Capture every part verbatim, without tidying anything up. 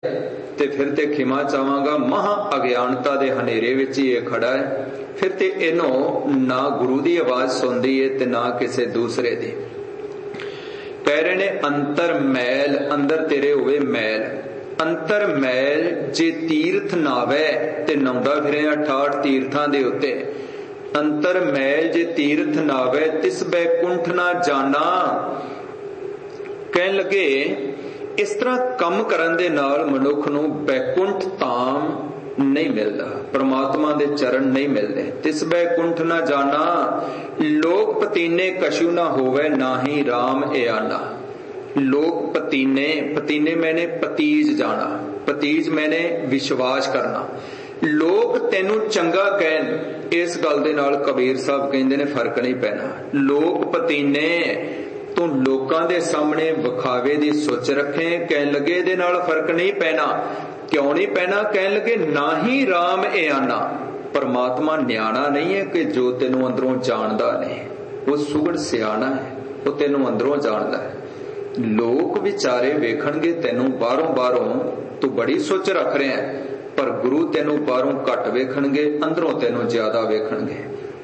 ਤੇ फिर ते खिमा चाहांगा, महा अज्ञानता दे हनेरे विच ही ये खड़ा है। फिर ते इनो ना गुरु दी आवाज सुनदी है ते ना किसी दूसरे दी। कह रहे ने अंतर मैल, अंदर तेरे होवे मैल। अंतर मैल जे तीर्थ नावे ते नौंदा फिरे अठाठ तीर्थां दे उत्ते। अंतर मैल जे तीर्थ नावे तिस बैकुंठ ना जाना। कहन लगे इस तरह कम करन दे नाल मनुख नूं बैकुंठ धाम नहीं मिलता, परमात्मा दे चरण नहीं मिलते। तिस बैकुंठ ना जाना, लोक पतीने कछु ना होवे, नाही राम एआना। लोक पतीने, पतीने मैंने पतीज जाना, पतीज मैंने विश्वास करना। लोग तेनू चंगा कहन, इस गल दे नाल कबीर साहब कहंदे ने फर्क नहीं पैना। लोक पतीने तू लोकां दे सामने विखावे दी सोच रखे, कहन लगे दे नाल फर्क नहीं पैना। क्यों नहीं पैना? कहन लगे ना ही राम ए आना। परमात्मा न्याणा नहीं है कि जो तेनू अंदरों जानदा नहीं, वो सुगड़ सियाणा है, वो तेनू अंदरों जानदा है। लोग विचारे वेखणगे तेनू बाहरों बाहरों तू बड़ी सोच रख रहे हैं, पर गुरु तेनू बाहरों घट वेखणगे, अंदरों तेनू ज्यादा वेखणगे।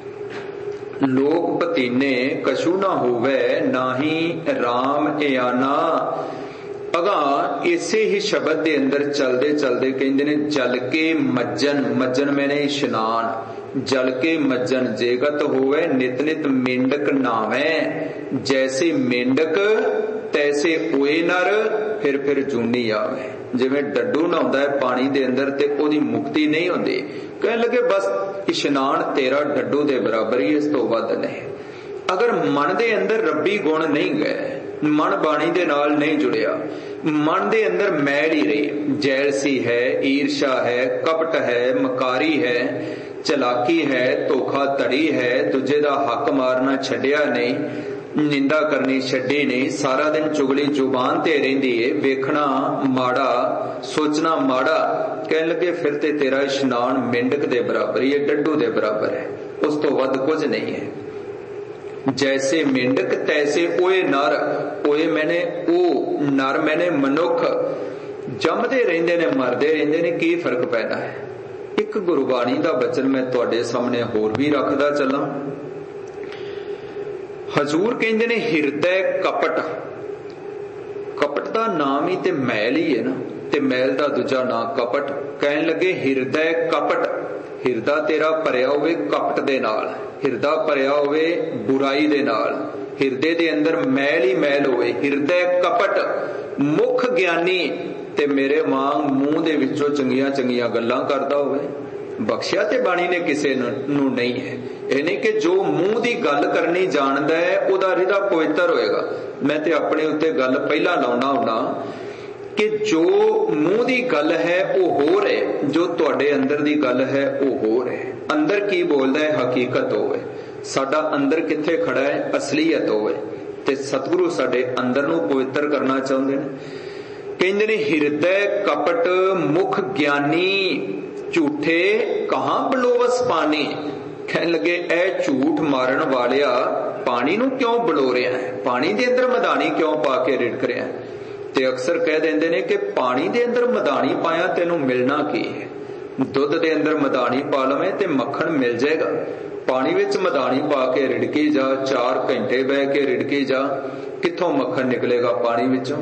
लोक पतीने कछु ना होवे, नाही राम ए आना। अगा इसे ही शब्द दे अंदर चलदे चलदे कहंदे ने जल के मज्जन, मज्जन मैंने इशनान। जल के मज्जन जेगत होवे नित नित मेंढक नावे। जैसे मेंढक तैसे ओए नर, फिर फिर जूनी आवे। जिवें डड्डू नहाउंदा है पानी दे अंदर ते ओदी मुक्ति नहीं होंदी, कहन लगे बस इशनान तेरा डड्डू दे बराबर ही, इस तो वध नहीं। अगर मन दे अंदर रब्बी गुण नहीं गए, मन बाणी दे नाल नहीं जुड़िया, मन दे अंदर मैल ही रही, जैलसी है, ईर्षा है, कपट है, मकारी है, चलाकी है, धोखा धड़ी है, दूजे दा हक मारना छड्डिया नहीं, निंदा करनी छड्डी नहीं, सारा दिन चुगली जुबान ते रहिंदी है, वेखना माड़ा, सोचना माड़ा। कहन लगे फिर ते तेरा इशनान मेंढक दे बराबर ही है, डड्डू दे बराबर है, उस तो वध कुछ नहीं है। जैसे मेंढक तैसे ओए नर। ओए मैंने ओ, नर मैंने मनुख। जमदे रहिंदे ने, मरदे रहिंदे ने, की फर्क पैदा है? एक गुरबाणी दा बचन मैं तुहाडे सामने होर भी रखदा चलां। हजूर कहंदे ने हिरदै कपट। कपट दा नाम ही ते मैल ही है ना, ते मैल दा दूजा नाम कपट। कहन लगे हिरदै कपट, हिरदा तेरा भरिया होवे कपट दे नाल, हिरदा भरिया होवे बुराई दे नाल, हिरदे दे अंदर मैल ही मैल होवे। हिरदै कपट मुख ज्ञानी, ते मेरे वांग मूंह दे विचों चंगियां चंगियां गल्लां करदा होवे। बख्शिया ते बाणी ने किसे नू नहीं है। ਇਹ नहीं कि जो मूंह की गल करनी जानदा है उहदा हृदा पवित्र होएगा। मैं ते अपने उत्ते गल पहला लाउना हुंदा कि जो मूंह की गल है वो हो रहे, जो तुहाडे अंदर की गल है वो हो रहे। अंदर की बोलदा है हकीकत होवे, साडा अंदर किथे खड़ा है असलीयत होवे, ते सतगुरु साडे अंदर नू पवित्र करना चाहुंदे ने। कहंदे ने हिरदै कपट मुख ज्ञानी, झूठे कहां बलोवस पानी। कहन लगे ए झूठ मारन वालिया पानी नू क्यों बलो रहा है, पानी दे अंदर मधानी क्यों पा के रिड़क रहा है। ते अक्सर कह देंदे ने कि पानी दे अंदर मधानी पाया तेनू मिलना की है। दुध दे अंदर मधानी पा लवे ते मक्खन मिल जाएगा, पानी विच मधानी पा के रिड़की जा, चार घंटे बह के रिड़की जा, कित्थों मक्खन निकलेगा पानी विचों।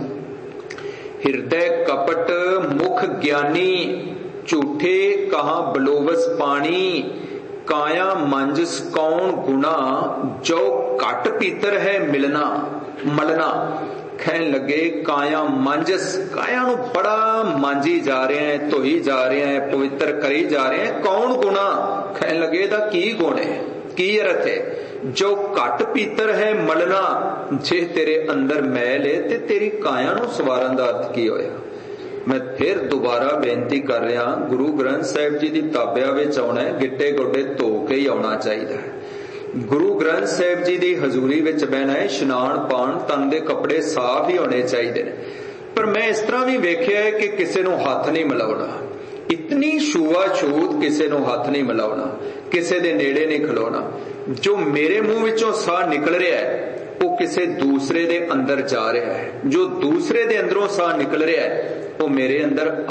हिरदै कपट मुख ज्ञानी, झूठे कहां बलोवस पानी। काया मंजस कौन गुना, जो घट पीतर है मिलना मलना। कहन लगे काया मंजस, काया नू बड़ा मांजी जा रहे हैं, धोई जा रहे हैं, पवित्र करी जा रहे हैं। कौन गुना? कहन लगे दा की गुण है, की अर्थ है? जो घट पीतर है मलना। जे तेरे अंदर मैल है ते तेरी काया नू सवारन दा अर्थ की होया? मैं फिर दोबारा बेनती कर रहा, गुरु ग्रंथ साहिब जी की ताबिया विच आउणा है, गिट्टे गोडे धो के ही आउणा चाहिए। गुरु ग्रंथ साहिब जी की हजूरी विच बहना है, इशनान पाण, तन दे कपड़े साफ ही होने चाहिए। पर मैं इस तरह भी वेख्या है कि किसी नू हथ नहीं मिलाउणा, इतनी छूआ छूत किसी नू हथ नहीं मिलाउणा, किसी दे नेड़े नहीं खलोना। जो मेरे मुंह विचों साह निकल रहा है वो किसी दूसरे दे अंदर जा रहा है, जो दूसरे दे अंदरों साह निकल रहा है वो मेरे अंदर